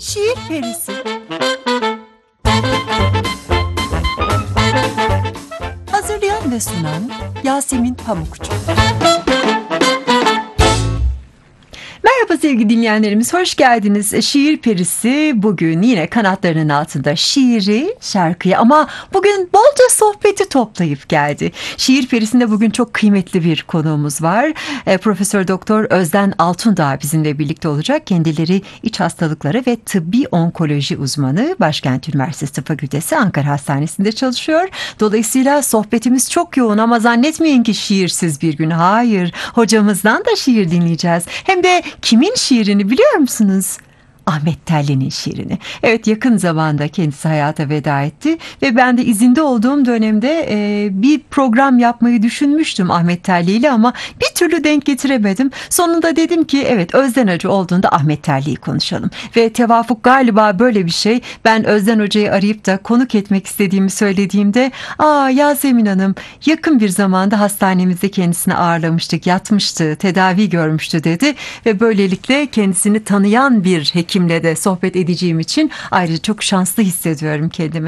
Şiir Perisi. Hazırlayan ve sunan Yasemin Pamukçu. Merhaba sevgili dinleyenlerimiz, hoş geldiniz. Şiir Perisi bugün yine kanatlarının altında şiiri, şarkıyı ama bugün bolca sohbeti toplayıp geldi. Şiir Perisi'nde bugün çok kıymetli bir konuğumuz var. Profesör Doktor Özden Altundağ bizimle birlikte olacak. Kendileri iç hastalıkları ve tıbbi onkoloji uzmanı. Başkent Üniversitesi Tıp Fakültesi Ankara Hastanesi'nde çalışıyor. Dolayısıyla sohbetimiz çok yoğun ama zannetmeyin ki şiirsiz bir gün. Hayır, hocamızdan da şiir dinleyeceğiz. Hem de kimin şiirini biliyor musunuz? Ahmet Telli'nin şiirini. Evet, yakın zamanda kendisi hayata veda etti ve ben de izinde olduğum dönemde bir program yapmayı düşünmüştüm Ahmet Telli ile ama bir türlü denk getiremedim. Sonunda dedim ki evet, Özden Hoca olduğunda Ahmet Telli'yi konuşalım ve tevafuk galiba böyle bir şey. Ben Özden Hoca'yı arayıp da konuk etmek istediğimi söylediğimde Yasemin Hanım yakın bir zamanda hastanemizde kendisini ağırlamıştık, yatmıştı, tedavi görmüştü dedi ve böylelikle kendisini tanıyan bir hekimle de sohbet edeceğim için ayrıca çok şanslı hissediyorum kendimi.